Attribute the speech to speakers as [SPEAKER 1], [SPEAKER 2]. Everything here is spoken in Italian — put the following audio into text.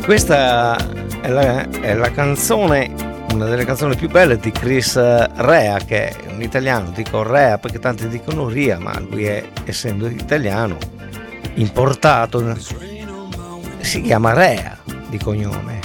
[SPEAKER 1] Questa è la canzone, una delle canzoni più belle di Chris Rea, che è un italiano. Dico Rea perché tanti dicono Ria, ma lui è, essendo italiano, importato, si chiama Rea di cognome.